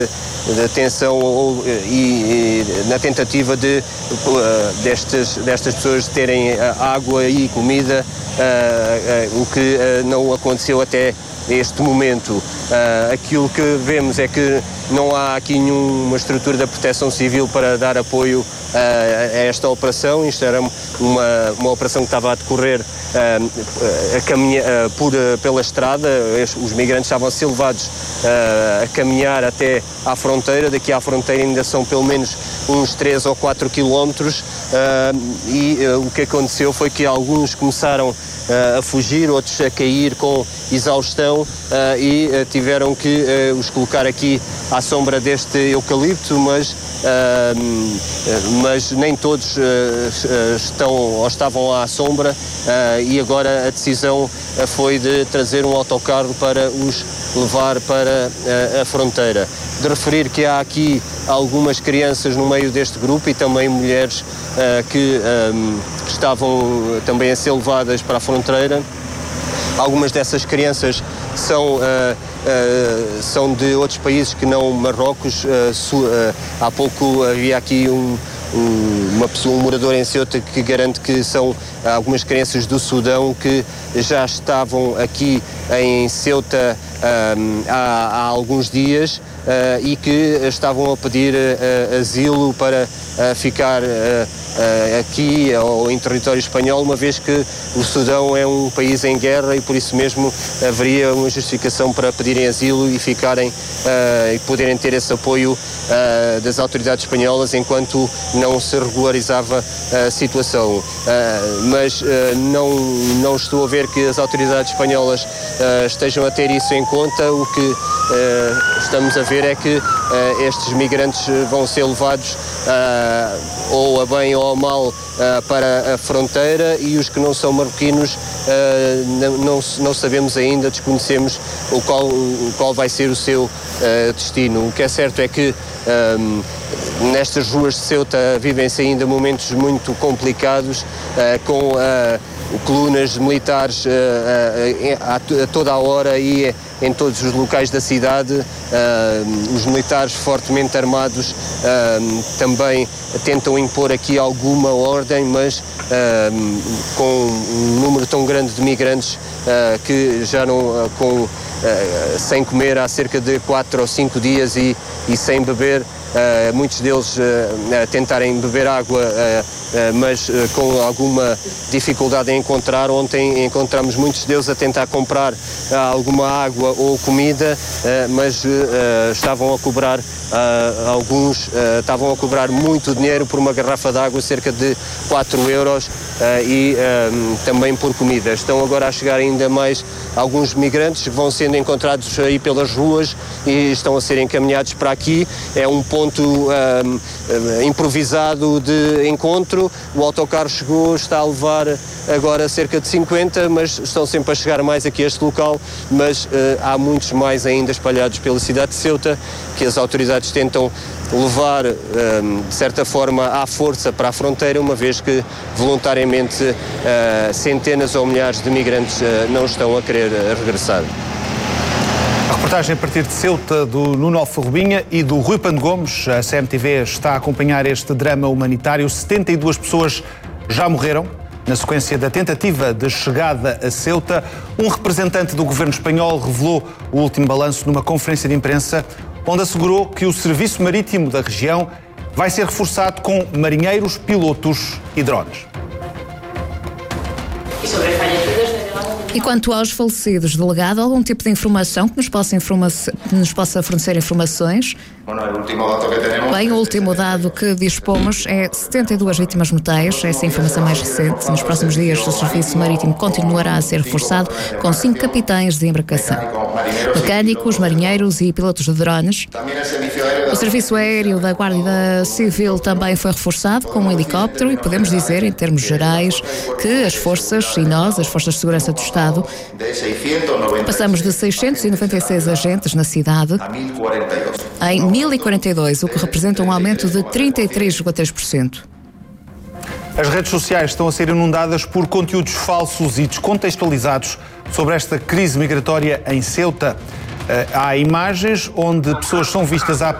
de tensão e na tentativa de destas pessoas terem água e comida, o que não aconteceu até este momento. Aquilo que vemos é que não há aqui nenhuma estrutura da Proteção Civil para dar apoio a esta operação. Isto era uma operação que estava a decorrer pela estrada. Os migrantes estavam a ser levados a caminhar até à fronteira. Daqui à fronteira ainda são pelo menos uns 3 ou 4 quilómetros, e o que aconteceu foi que alguns começaram a fugir, outros a cair com exaustão, e tiveram que os colocar aqui à sombra deste eucalipto, mas nem todos estão ou estavam à sombra, e agora a decisão foi de trazer um autocarro para os levar para a fronteira. De referir que há aqui algumas crianças no meio deste grupo e também mulheres que estavam também a ser levadas para a fronteira. Algumas dessas crianças são de outros países que não Marrocos. Há pouco havia aqui um morador em Ceuta que garante que são algumas crianças do Sudão que já estavam aqui em Ceuta há alguns dias, e que estavam a pedir asilo para ficar aqui ou em território espanhol, uma vez que o Sudão é um país em guerra e por isso mesmo haveria uma justificação para pedirem asilo e ficarem e poderem ter esse apoio das autoridades espanholas enquanto não se regularizava a situação. Mas não estou a ver que as autoridades espanholas estejam a ter isso em conta. O que estamos a ver é que estes migrantes vão ser levados ou a bem ou a mal para a fronteira, e os que não são marroquinos não sabemos ainda, desconhecemos qual vai ser o seu destino. O que é certo é que nestas ruas de Ceuta vivem-se ainda momentos muito complicados, com colunas militares a toda a hora e em todos os locais da cidade. Os militares fortemente armados também tentam impor aqui alguma ordem, mas com um número tão grande de migrantes que já não sem comer há cerca de 4 ou 5 dias e sem beber, muitos deles a tentarem beber água, mas com alguma dificuldade em encontrar. Ontem encontramos muitos deles a tentar comprar alguma água ou comida, mas estavam a cobrar estavam a cobrar muito dinheiro por uma garrafa de água, cerca de 4 euros, e também por comida. Estão agora a chegar ainda mais alguns migrantes que vão sendo encontrados aí pelas ruas e estão a ser encaminhados para aqui. É um ponto improvisado de encontro. O autocarro chegou, está a levar agora cerca de 50, mas estão sempre a chegar mais aqui a este local, mas há muitos mais ainda espalhados pela cidade de Ceuta, que as autoridades tentam levar, de certa forma, à força para a fronteira, uma vez que voluntariamente centenas ou milhares de migrantes não estão a querer regressar. A reportagem a partir de Ceuta do Nuno Alfarrobinha e do Rui Pando Gomes. A CMTV está a acompanhar este drama humanitário. 72 pessoas já morreram na sequência da tentativa de chegada a Ceuta. Um representante do governo espanhol revelou o último balanço numa conferência de imprensa, onde assegurou que o serviço marítimo da região vai ser reforçado com marinheiros, pilotos e drones. E quanto aos falecidos, delegado, algum tipo de informação que nos possa fornecer informações? Bem, o último dado que dispomos é 72 vítimas mortais. Essa é a informação mais recente. Nos próximos dias, o serviço marítimo continuará a ser reforçado com 5 capitães de embarcação, mecânicos, marinheiros e pilotos de drones. O serviço aéreo da Guarda Civil também foi reforçado com um helicóptero e podemos dizer, em termos gerais, que as forças e nós, as forças de segurança do Estado, passamos de 696 agentes na cidade em 1042, o que representa um aumento de 33,3%. As redes sociais estão a ser inundadas por conteúdos falsos e descontextualizados sobre esta crise migratória em Ceuta. Há imagens onde pessoas são vistas a